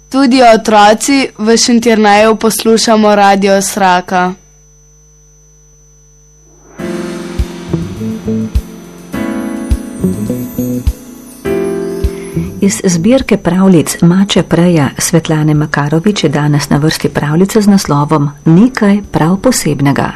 Tudi otroci v Šentjerneju poslušamo Radio Sraka. Iz zbirke pravljic Mače Preja Svetlane Makarovič je danes na vrsti pravljica z naslovom Nekaj prav posebnega.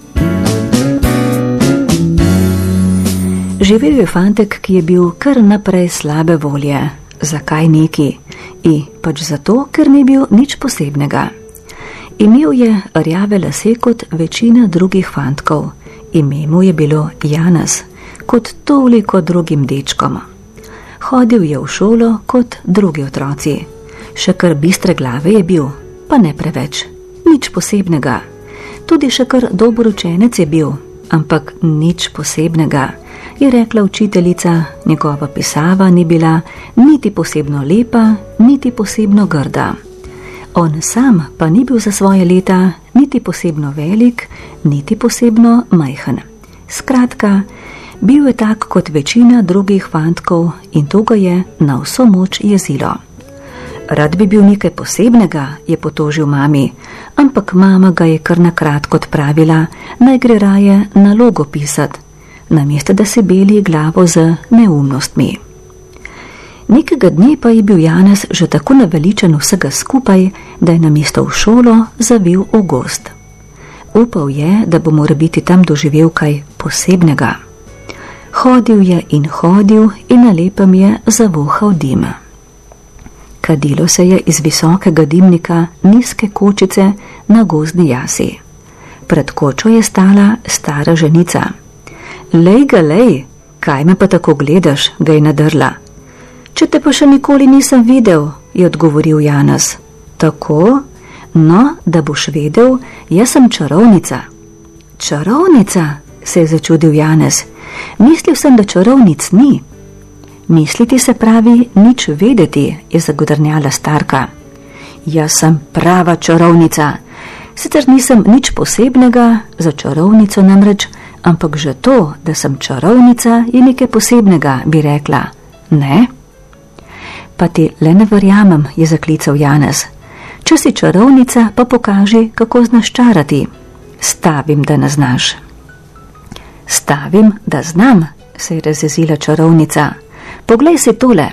Živel je fantek, ki je bil kar naprej slabe volje. Zakaj neki? Pač zato, ker ni bil nič posebnega. Imel je rjave lase kot večina drugih fantkov. Ime mu je bilo Janez, kot toliko drugim dečkom. Hodil je v šolo kot drugi otroci. Še kar bistre glave je bil, pa ne preveč. Nič posebnega. Tudi še kar dober učenec je bil, ampak nič posebnega, je rekla učiteljica. Njegova pisava ni bila niti posebno lepa, niti posebno grda. On sam pa ni bil za svoje leta niti posebno velik, niti posebno majhen. Skratka, bil je tak kot večina drugih fantkov in to ga je na vso moč jezilo. Rad bi bil nekaj posebnega, je potožil mami, ampak mama ga je kar na kratko odpravila, naj gre raje nalogo pisat, namesto da se beli glavo z neumnostmi. Nekega dne pa je bil Janez že tako naveličen vsega skupaj, da je namesto v šolo zavil v gozd. Upal je, da bo morebiti tam doživel kaj posebnega. Hodil je in na lepem je zavohal dim. Kadilo se je iz visokega dimnika nizke kočice na gozdni jasi. Pred kočo je stala stara ženica. Lej ga, lej, kaj me pa tako gledaš, ga je nadrla. Če te pa še nikoli nisem videl, je odgovoril Janez. Tako? No, da boš vedel, jaz sem čarovnica. Čarovnica, se je začudil Janez. Mislil sem, da čarovnic ni. Misliti se pravi nič vedeti, je zagodrnjala starka. Jaz sem prava čarovnica. Sicer nisem nič posebnega, za čarovnico namreč, ampak že to, da sem čarovnica, je nekaj posebnega, bi rekla. Ne? Pa ti le ne verjamem, je zaklical Janez. Če si čarovnica, pa pokaži, kako znaš čarati. Stavim, da ne znaš. Stavim, da znam, se je razjezila čarovnica. Poglej si tole.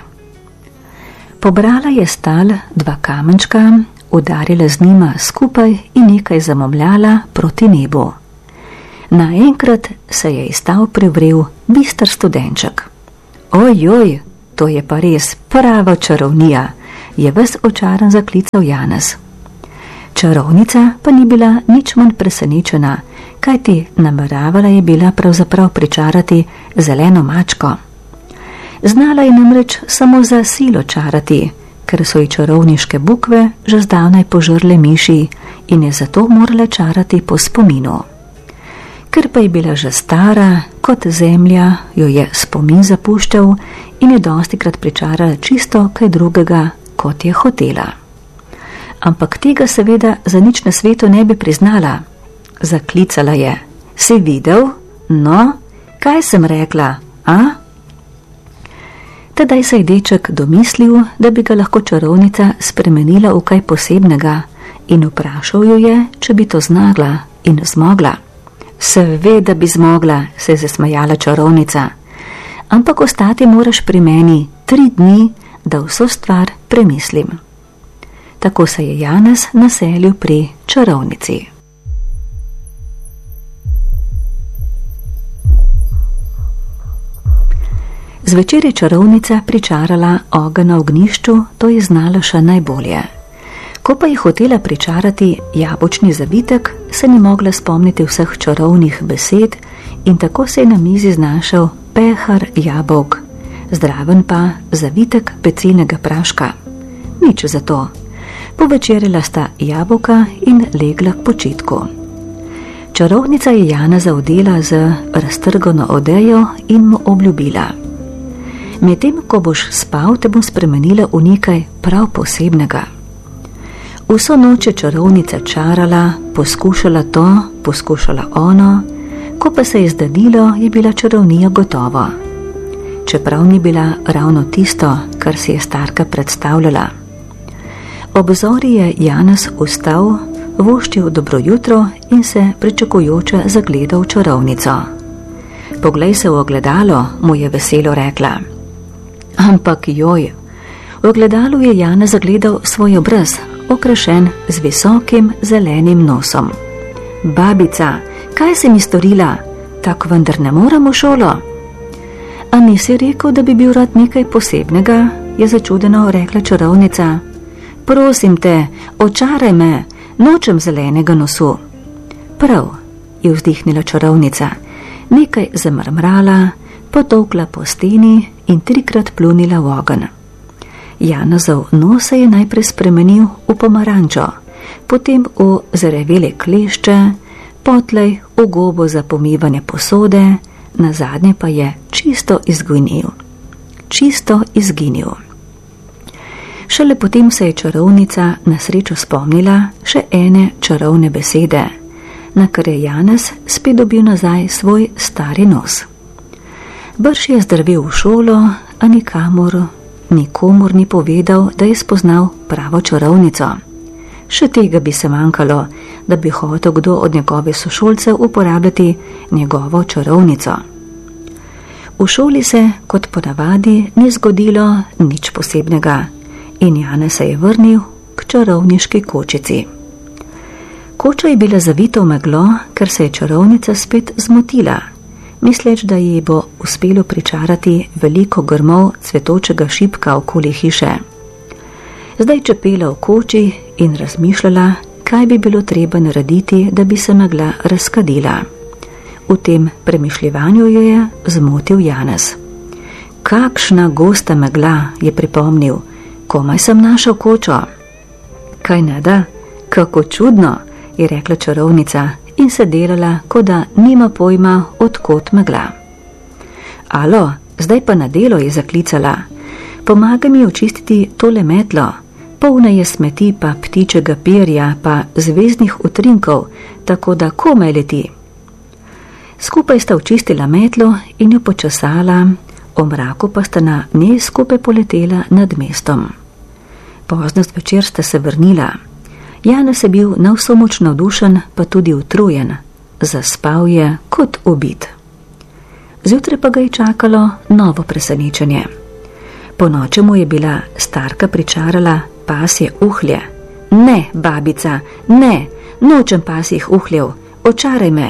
Pobrala je stal 2 kamenčka, udarila z njima skupaj in nekaj zamomljala proti nebu. Naenkrat se je iz tal privrel bister studenček. Ojoj, to je pa res prava čarovnija, je ves očaran zaklical Janez. Čarovnica pa ni bila nič manj presenečena, kajti nameravala je bila pravzaprav pričarati zeleno mačko. Znala je namreč samo za silo čarati, ker so ji čarovniške bukve že zdavnaj požrle miši in je zato morala čarati po spominu. Ker pa je bila že stara, kot zemlja, jo je spomin zapuščal in je dostikrat pričarala čisto kaj drugega, kot je hotela. Ampak tega seveda za nič na svetu ne bi priznala. Zaklicala je. Si videl? No, kaj sem rekla, a? Tedaj se je deček domislil, da bi ga lahko čarovnica spremenila v kaj posebnega in vprašal jo je, če bi to znala in zmogla. Seveda bi zmogla, se je zasmejala čarovnica. Ampak ostati moraš pri meni 3 dni, da vso stvar premislim. Tako se je Janez naselil pri čarovnici. Zvečer je čarovnica pričarala ogenj na ognjišču, to je znala še najbolje. Ko pa je hotela pričarati jabolčni zavitek, se ni mogla spomniti vseh čarovnih besed in tako se je na mizi znašel pehar jabolk, zdraven pa zavitek pecilnega praška. Nič za to. Povečerila sta jabolka in legla k počitku. Čarovnica je Janeza odela z raztrgano odejo in mu obljubila. Medtem, ko boš spal, te bom spremenila v nekaj prav posebnega. Vso noč je čarovnica čarala, poskušala to, poskušala ono, ko pa se je zdadilo, je bila čarovnija gotova. Čeprav ni bila ravno tisto, kar si je starka predstavljala. Ob zori je Janez vstal, voščil dobro jutro in se pričakujoče zagledal v čarovnico. Poglej se v ogledalo, mu je veselo rekla. Ampak joj, v ogledalu je Janez zagledal svoj obraz, okrašen z visokim zelenim nosom. Babica, kaj si mi storila? Tako vendar ne moram v šolo. A nisi rekel, da bi bil rad nekaj posebnega? Je začudeno rekla čarovnica. Prosim te, očaraj me, nočem zelenega nosu. Prav, je vzdihnila čarovnica, nekaj zamrmrala, potolkla po steni in 3krat pljunila v ogenj. Janezov nos se je najprej spremenil v pomarančo, potem v zarevele klešče, potlej v gobo za pomivanje posode, nazadnje pa je čisto izginil. Šele potem se je čarovnica na srečo spomnila še ene čarovne besede, na kar je Janez spet dobil nazaj svoj stari nos. Brž je zdrvel v šolo, a nikomur ni povedal, da je spoznal pravo čarovnico. Še tega bi se manjkalo, da bi hotel kdo od njegove sošolcev uporabljati njegovo čarovnico. V šoli se, kot ponavadi, ni zgodilo nič posebnega in Janez se je vrnil k čarovniški kočici. Koča je bila zavita v meglo, ker se je čarovnica spet zmotila, misleč, da ji bo uspelo pričarati veliko grmov cvetočega šipka okoli hiše. Zdaj čepela v koči in razmišljala, kaj bi bilo treba narediti, da bi se megla razkadila. V tem premišljevanju jo je zmotil Janez. Kakšna gosta megla, je pripomnil, komaj sem našel kočo. Kaj ne da, kako čudno, je rekla čarovnica in se delala, kot da nima pojma, odkot megla. Alo, zdaj pa na delo, je zaklicala. Pomagaj mi očistiti tole metlo. Polna je smeti pa ptičjega perja pa zvezdnih utrinkov, tako da komaj leti. Skupaj sta očistila metlo in jo počesala, o mraku pa sta na njej skupaj poletela nad mestom. Pozno zvečer sta se vrnila. Janez je bil na vso moč navdušen, pa tudi utrujen. Zaspal je kot ubit. Zjutraj pa ga je čakalo novo presenečenje. Ponoči mu je bila starka pričarala pasje uhlje. Ne, babica, ne, nočem pasjih uhljev, očaraj me.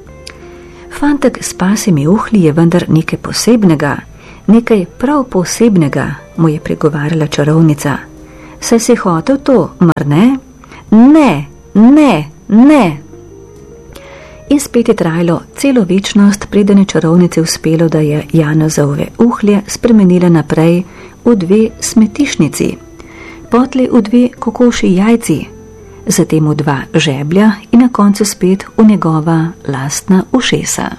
Fantek s pasjimi uhlji je vendar nekaj posebnega, nekaj prav posebnega, mu je pregovarjala čarovnica. Saj si hotel to, mar ne? Ne, ne, ne. In spet je trajalo celo večnost, preden je čarovnici uspelo, da je Janezove uhlje spremenila naprej v 2 smetišnici, potlej v 2 kokošji jajci, zatem v 2 žeblja in na koncu spet v njegova lastna ušesa.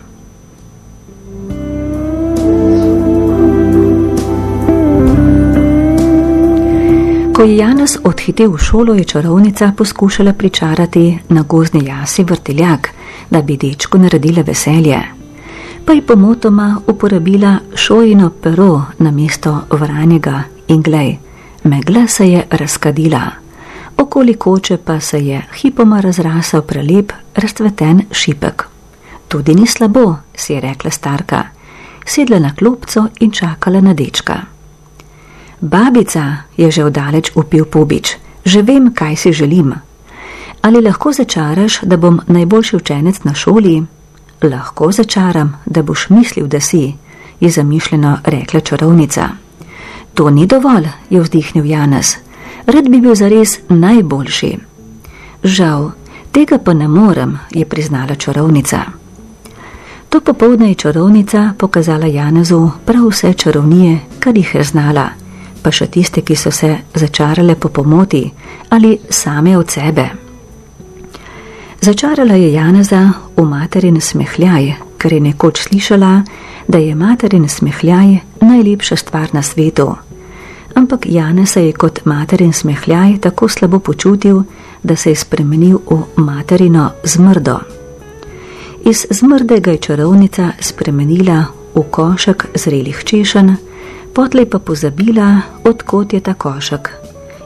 Ko je Janez odhitel v šolo, je čarovnica poskušala pričarati na gozdni jasi vrtiljak, da bi dečku naredila veselje. Pa je pomotoma uporabila šojino pero namesto vranjega in glej, megla se je razkadila. Okoli koče pa se je hipoma razrasel prelep, razcveten šipek. Tudi ni slabo, si je rekla starka, sedla na klopco in čakala na dečka. Babica, je že vdaleč vpil Pubič, že vem, kaj si želim. Ali lahko začaraš, da bom najboljši učenec na šoli? Lahko začaram, da boš mislil, da si, je zamišljeno rekla čarovnica. To ni dovolj, je vzdihnil Janez. Rad bi bil zares najboljši. Žal, tega pa ne morem, je priznala čarovnica. To popoldne je čarovnica pokazala Janezu prav vse čarovnije, kar jih je znala, pa še tiste, ki so se začarale po pomoti ali same od sebe. Začarala je Janeza v materin smehljaj, ker je nekoč slišala, da je materin smehljaj najlepša stvar na svetu. Ampak Janez se je kot materin smehljaj tako slabo počutil, da se je spremenil v materino zmrdo. Iz zmrde ga je čarovnica spremenila v košek zrelih češenj, potlej pa pozabila, odkot je ta košek.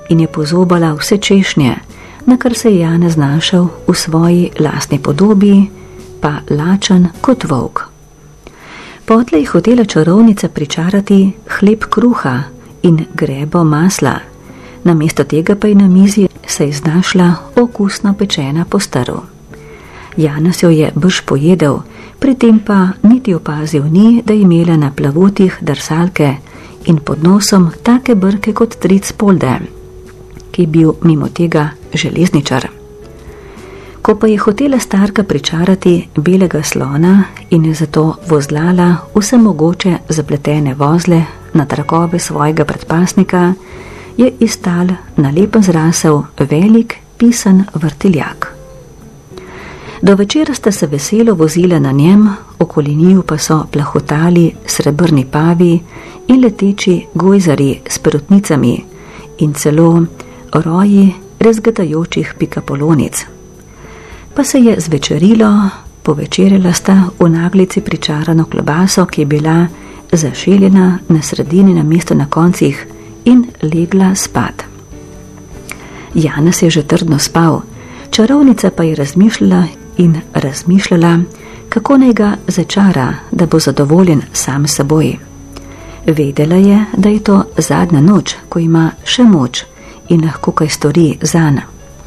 in je pozobala vse češnje, na kar se je Janez znašel v svoji lastni podobi, pa lačen kot volk. Potlej je hotela čarovnica pričarati hleb kruha in grebo masla, namesto tega pa je na mizi se je znašla okusno pečena postrv. Janez jo je brž pojedel, pri tem pa niti opazil ni, da je imela na plavutih drsalke in pod nosom take brke kot stric Polde, ki je bil mimo tega železničar. Ko pa je hotela starka pričarati belega slona in je zato vozlala vse mogoče zapletene vozle na trakove svojega predpasnika, je iz tal na lepo zrasel velik pisan vrtiljak. Do večera sta se veselo vozila na njem, okoli njiju pa so plahotali srebrni pavi in leteči gojzari s perutnicami in celo roji rezgatajočih pikapolonic. Pa se je zvečerilo, povečerila sta v naglici pričarano klobaso, ki je bila zašeljena na sredini namesto na koncih, in legla spat. Janez je že trdno spal, čarovnica pa je razmišljala, kako naj ga začara, da bo zadovoljen sam s seboj. Vedela je, da je to zadnja noč, ko ima še moč in lahko kaj stori zanj.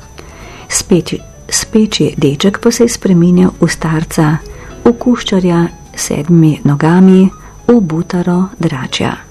Speči deček pa se je spreminjal v starca, v kuščarja s 7 nogami, v butaro dračja.